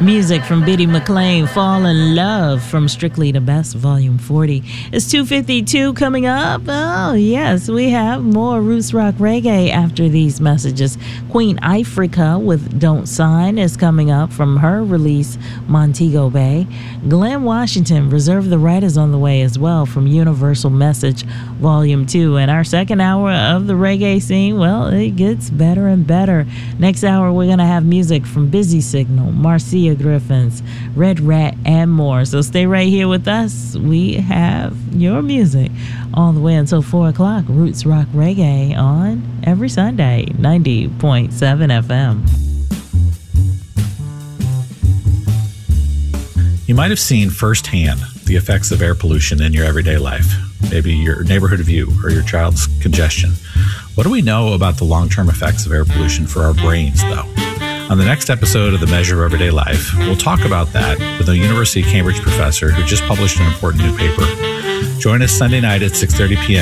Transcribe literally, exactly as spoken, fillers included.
Music from Biddy McLean, Fall in Love from Strictly the Best, Volume forty. It's two fifty-two coming up. Oh, yes, we have more Roots Rock Reggae after these messages. Queen Ifrica with Don't Sign is coming up from her release, Montego Bay. Glenn Washington, Reserve the Right is on the way as well from Universal Message, Volume two. And our second hour of the reggae scene, well, it gets better and better. Next hour, we're going to have music from Busy Signal, Marcia Griffins, Red Rat, and more. So stay right here with us. We have your music all the way until four o'clock. Roots Rock Reggae on every Sunday, ninety point seven F M. You might have seen firsthand the effects of air pollution in your everyday life, maybe your neighborhood view or your child's congestion. What do we know about the long-term effects of air pollution for our brains, though? On the next episode of The Measure of Everyday Life, we'll talk about that with a University of Cambridge professor who just published an important new paper. Join us Sunday night at six thirty p.m.